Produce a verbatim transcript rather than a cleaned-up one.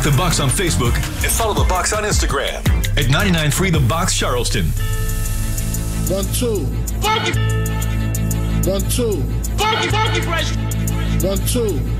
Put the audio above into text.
The Box on Facebook and follow The Box on Instagram at ninety-nine point three The Box Charleston. One, two. Funky. One, two. Funky, funky fresh. One, two.